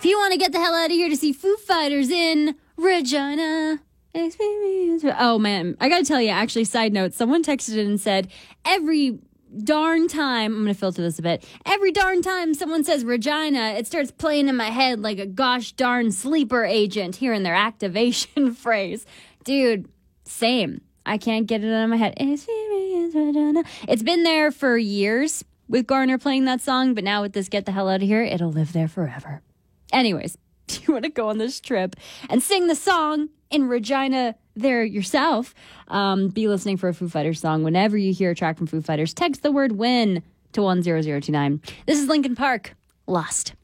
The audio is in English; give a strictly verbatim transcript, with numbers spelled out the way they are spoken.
you want to get the hell out of here to see Foo Fighters in Regina. Oh, man. I got to tell you, actually, side note, someone texted in and said, every darn time, I'm going to filter this a bit, every darn time someone says Regina, it starts playing in my head like a gosh darn sleeper agent hearing their activation phrase. Dude, same. I can't get it out of my head. It's been there for years with Garner playing that song, but now with this Get the Hell Out of Here, it'll live there forever. Anyways, do you want to go on this trip and sing the song in Regina there yourself? Um, be listening for a Foo Fighters song. Whenever you hear a track from Foo Fighters, text the word WIN to one zero zero two nine. This is Linkin Park, Lost.